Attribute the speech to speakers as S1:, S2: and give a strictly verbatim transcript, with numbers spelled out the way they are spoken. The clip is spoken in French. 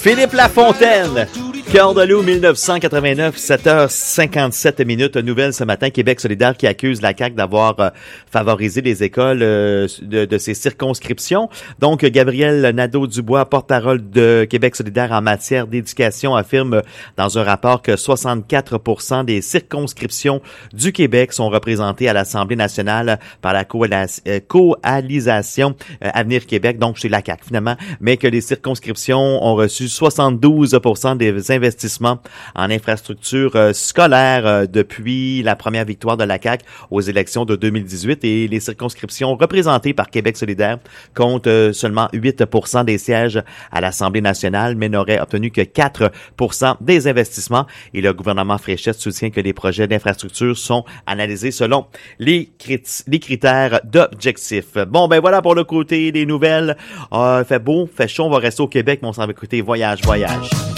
S1: Philippe Lafontaine, Cœur de loup dix-neuf cent quatre-vingt-neuf, sept heures cinquante-sept minutes. Nouvelle ce matin, Québec solidaire qui accuse la C A Q d'avoir euh, favorisé les écoles euh, de, de ses circonscriptions. Donc, Gabriel Nadeau-Dubois, porte-parole de Québec solidaire en matière d'éducation, affirme dans un rapport que soixante-quatre pour cent des circonscriptions du Québec sont représentées à l'Assemblée nationale par la coalis- euh, coalisation euh, Avenir Québec, donc chez la C A Q finalement, mais que les circonscriptions ont reçu soixante-douze pour cent des investissements en infrastructures euh, scolaires euh, depuis la première victoire de la C A Q aux élections de deux mille dix-huit, et les circonscriptions représentées par Québec solidaire comptent euh, seulement huit pour cent des sièges à l'Assemblée nationale, mais n'auraient obtenu que quatre pour cent des investissements. Et le gouvernement Fréchette soutient que les projets d'infrastructure sont analysés selon les, crit- les critères d'objectifs. Bon, ben voilà pour le côté des nouvelles. Euh, fait beau, fait chaud, on va rester au Québec, mais on s'en va écouter Voyage, Voyage.